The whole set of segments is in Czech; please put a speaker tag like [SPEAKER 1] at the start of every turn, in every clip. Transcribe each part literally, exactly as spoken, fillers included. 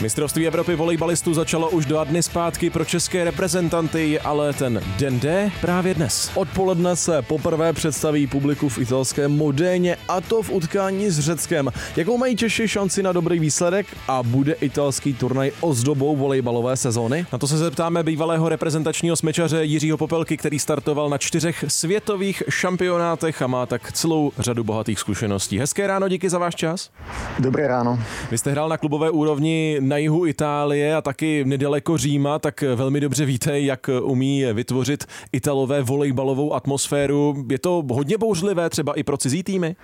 [SPEAKER 1] Mistrovství Evropy volejbalistů začalo už dva dny zpátky pro české reprezentanty, ale ten den D právě dnes.
[SPEAKER 2] Odpoledne se poprvé představí publiku v italském Modéně, a to v utkání s Řeckem. Jakou mají Češi šanci na dobrý výsledek a bude italský turnaj ozdobou volejbalové sezóny?
[SPEAKER 1] Na to se zeptáme bývalého reprezentačního smečaře Jiřího Popelky, který startoval na čtyřech světových šampionátech a má tak celou řadu bohatých zkušeností. Hezké ráno, díky za váš čas.
[SPEAKER 3] Dobré ráno.
[SPEAKER 1] Vy jste hrál na klubové úrovni na jihu Itálie a taky nedaleko Říma, tak velmi dobře víte, jak umí vytvořit Italové volejbalovou atmosféru. Je to hodně bouřlivé třeba i pro cizí týmy?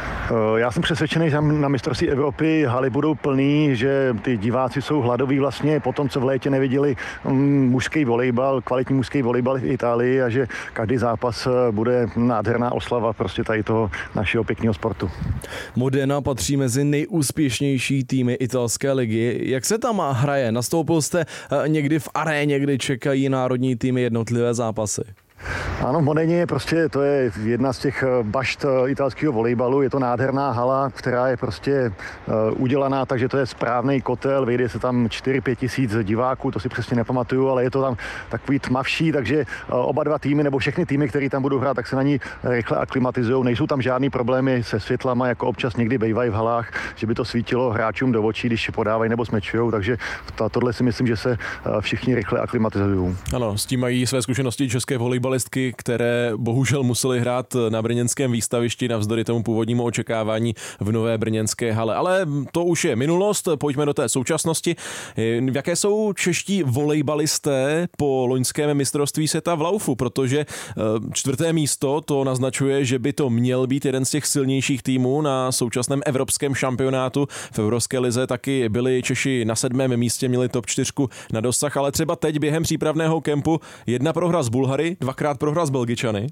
[SPEAKER 3] Já jsem přesvědčený, že na mistrovství Evropy haly budou plný, že ty diváci jsou hladoví vlastně po tom, co v létě neviděli mužský volejbal, kvalitní mužský volejbal v Itálii, a že každý zápas bude nádherná oslava prostě tady toho našeho pěkného sportu.
[SPEAKER 2] Modena patří mezi nejúspěšnější týmy italské ligy. Jak se tam hraje? Nastoupil jste někdy v aréně, kdy čekají národní týmy jednotlivé zápasy?
[SPEAKER 3] Ano, v Modeně je prostě, to je jedna z těch bašt italského volejbalu, je to nádherná hala, která je prostě uh, udělaná, takže to je správný kotel, vejde se tam čtyři pět tisíc diváků, to si přesně nepamatuju, ale je to tam takový tmavší, takže uh, oba dva týmy, nebo všechny týmy, které tam budou hrát, tak se na ní rychle aklimatizujou, nejsou tam žádný problémy se světlama, jako občas někdy bývají v halách, že by to svítilo hráčům do očí, když podávají nebo smečujou, takže tohle si myslím, že se uh, všichni rychle aklimatizují.
[SPEAKER 1] Ano, s tím mají své zkušenosti české volejbal, které bohužel museli hrát na brněnském výstavišti navzdory tomu původnímu očekávání v nové brněnské hale. Ale to už je minulost, pojďme do té současnosti. V jaké jsou čeští volejbalisté po loňském mistrovství světa v laufu? Protože čtvrté místo to naznačuje, že by to měl být jeden z těch silnějších týmů na současném evropském šampionátu. V Evropské lize taky byli Češi na sedmém místě, měli top čtyřku na dosah, ale třeba teď během přípravného kempu jedna prohra z Bulhary, dvakrát prohra z Belgičany.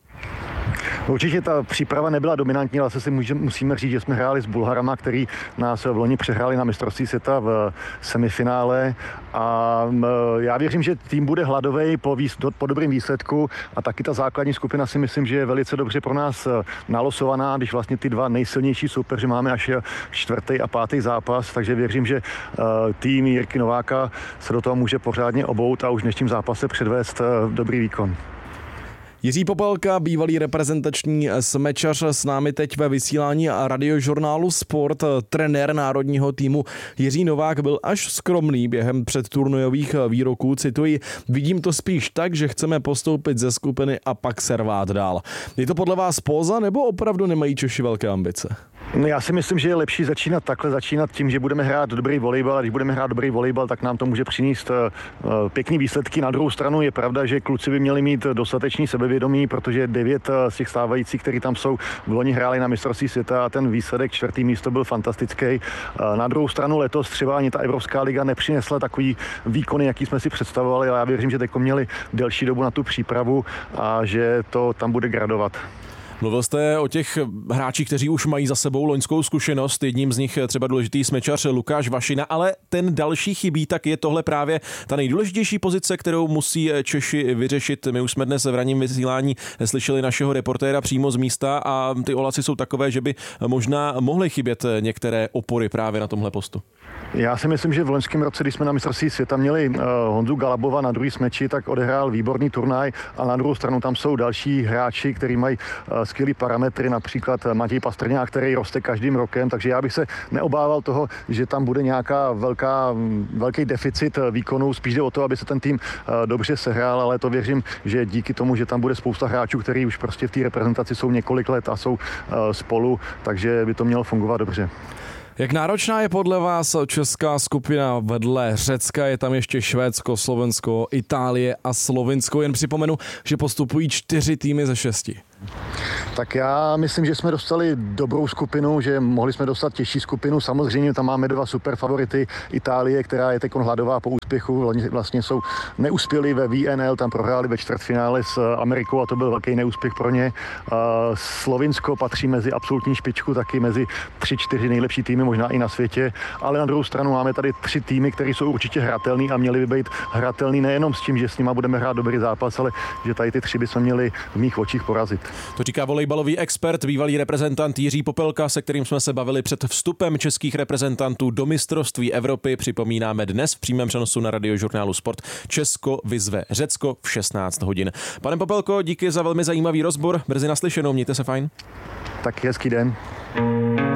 [SPEAKER 3] Určitě ta příprava nebyla dominantní, ale si můžeme, musíme říct, že jsme hráli s Bulharama, který nás v loni přehráli na mistrovství světa v semifinále, a já věřím, že tým bude hladovej po, výs- po dobrým výsledku, a taky ta základní skupina si myslím, že je velice dobře pro nás nalosovaná, když vlastně ty dva nejsilnější soupeři máme až čtvrtý a pátý zápas, takže věřím, že tým Jirky Nováka se do toho může pořádně obout a už v dnešním zápase předvést dobrý výkon.
[SPEAKER 2] Jiří Popelka, bývalý reprezentační smečař, s námi teď ve vysílání radiožurnálu Sport. Trenér národního týmu Jiří Novák byl až skromný během předturnajových výroků. Cituji: vidím to spíš tak, že chceme postoupit ze skupiny a pak se rvát dál. Je to podle vás póza, nebo opravdu nemají Češi velké ambice?
[SPEAKER 3] Já si myslím, že je lepší začínat takhle, začínat tím, že budeme hrát dobrý volejbal, a když budeme hrát dobrý volejbal, tak nám to může přinést pěkný výsledky. Na druhou stranu je pravda, že kluci by měli mít dostatečný sebevědomí, protože devět z těch stávajících, kteří tam jsou, v loni hráli na mistrovství světa a ten výsledek čtvrtý místo byl fantastický. Na druhou stranu letos třeba ani ta Evropská liga nepřinesla takový výkony, jaký jsme si představovali, ale já věřím, že teď měli delší dobu na tu přípravu a že to tam bude gradovat.
[SPEAKER 1] Mluvil jste o těch hráčích, kteří už mají za sebou loňskou zkušenost, jedním z nich třeba důležitý smečař Lukáš Vašina, ale ten další chybí, tak je tohle právě ta nejdůležitější pozice, kterou musí Češi vyřešit. My už jsme dnes v ranním vysílání slyšeli našeho reportéra přímo z místa a ty ohlasy jsou takové, že by možná mohly chybět některé opory právě na tomhle postu.
[SPEAKER 3] Já si myslím, že v loňském roce, když jsme na mistrovství světa měli Honzu Galabova na druhý smeči, tak odehrál výborný turnaj, a na druhou stranu tam jsou další hráči, kteří mají skvělý parametry, například Matěj Pastrňák, který roste každým rokem, takže já bych se neobával toho, že tam bude nějaká velká, velký deficit výkonů, spíš jde o to, aby se ten tým dobře sehrál, ale to věřím, že díky tomu, že tam bude spousta hráčů, kteří už prostě v té reprezentaci jsou několik let a jsou spolu, takže by to mělo fungovat dobře.
[SPEAKER 2] Jak náročná je podle vás česká skupina? Vedle Řecka je tam ještě Švédsko, Slovensko, Itálie a Slovinsko. Jen připomenu, že postupují čtyři týmy ze šesti.
[SPEAKER 3] Tak já myslím, že jsme dostali dobrou skupinu, že mohli jsme dostat těžší skupinu. Samozřejmě tam máme dva super favority. Itálie, která je teď hladová po úspěchu. Vlastně jsou neuspěli ve V N L, tam prohráli ve čtvrtfinále s Amerikou a to byl velký neúspěch pro ně. Slovinsko patří mezi absolutní špičku, taky mezi tři, čtyři nejlepší týmy, možná i na světě. Ale na druhou stranu máme tady tři týmy, které jsou určitě hratelný a měly by být hratelný nejenom s tím, že s nima budeme hrát dobrý zápas, ale že tady ty tři bychom měli v mých očích porazit.
[SPEAKER 1] To říká volejbalista Fotbalový expert, bývalý reprezentant Jiří Popelka, se kterým jsme se bavili před vstupem českých reprezentantů do mistrovství Evropy. Připomínáme dnes v přímém přenosu na Radiožurnálu Sport. Česko vyzve Řecko v šestnáct hodin. Pane Popelko, díky za velmi zajímavý rozbor. Brzy naslyšenou, mějte se fajn.
[SPEAKER 3] Tak hezký den.